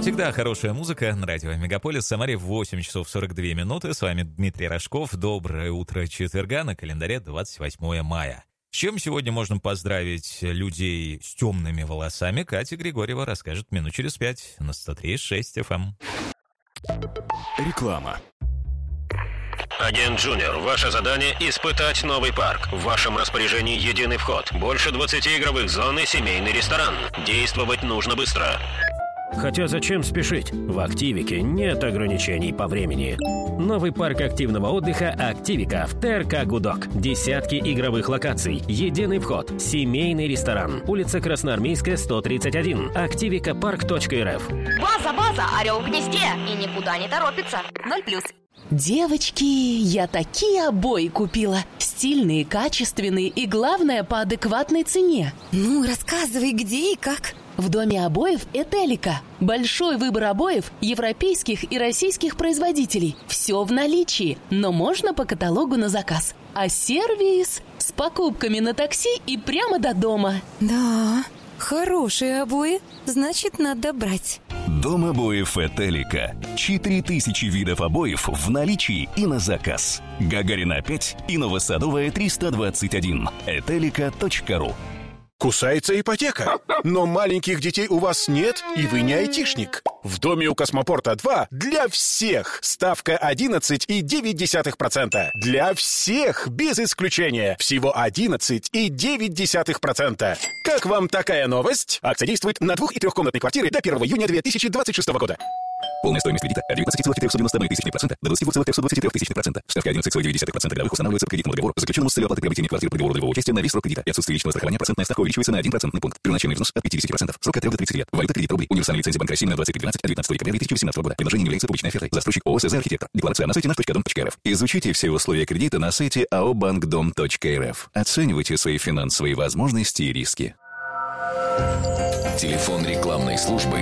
Всегда хорошая музыка на радио Мегаполис. В Самаре 8 часов 42 минуты. С вами Дмитрий Рожков. Доброе утро четверга, на календаре 28 мая. С чем сегодня можно поздравить людей с темными волосами, Катя Григорьева расскажет минут через 5 на 103.6 FM. Реклама. Агент Джуниор, ваше задание — испытать новый парк. В вашем распоряжении единый вход, больше 20 игровых зон и семейный ресторан. Действовать нужно быстро. Хотя зачем спешить? В Активике нет ограничений по времени. Новый парк активного отдыха «Активика» в ТРК «Гудок». Десятки игровых локаций, единый вход, семейный ресторан. Улица Красноармейская, 131. Активикапарк.рф. База, орел в гнезде и никуда не торопится. 0+. Девочки, я такие обои купила. Стильные, качественные и, главное, по адекватной цене. Ну, рассказывай, где и как. В доме обоев «Этелика». Большой выбор обоев европейских и российских производителей. Все в наличии, но можно по каталогу на заказ. А сервис с покупками на такси и прямо до дома. Да, хорошие обои, значит, надо брать. Дом обоев «Этелика». 4000 видов обоев в наличии и на заказ. Гагарина 5 и Новосадовая 321. Этелика.ру. Кусается ипотека, но маленьких детей у вас нет, и вы не айтишник. В доме у Космопорта 2 для всех ставка 11,9%. Для всех, без исключения. Всего 11,9%. Как вам такая новость? Акция действует на 2- и 3-комнатные квартиры до 1 июня 2026 года. Полная стоимость кредита от 19,491% до 22,223%. Ставка 11,9% годовых устанавливается по кредитному договору, заключенному с целью оплаты приобретения квартиры по договору долевого участия на весь срок кредита. И отсутствие личного страхования процентная ставка увеличивается на 1% пункт. Первоначальный взнос от 50%. Срок от 3 до 30 лет. Валюта кредит рублей. Универсальная лицензия Банка России на 2012 от 19 декабря 2018 года. Предложение не является публичной офертой. Застройщик ООО «СЗ Архитектор». Декларация на сайте наш.дом.рф. Изучите все условия кредита на сайте aobankdom.rf. Оценивайте свои финансовые возможности и риски. Телефон рекламной службы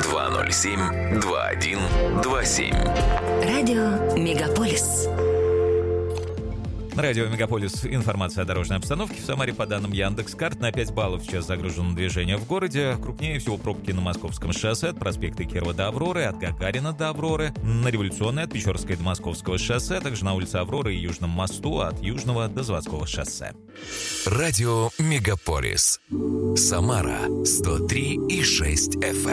207-2127. Радио Мегаполис. На радио Мегаполис информация о дорожной обстановке. В Самаре, по данным Яндекс.Карт, на 5 баллов сейчас загружено движение в городе. Крупнее всего пробки на Московском шоссе от проспекта Кирова до Авроры, от Гагарина до Авроры, на Революционной от Печорской до Московского шоссе, а также на улице Авроры и Южном мосту от Южного до Заводского шоссе. Радио Мегаполис. Самара 103,6 FM.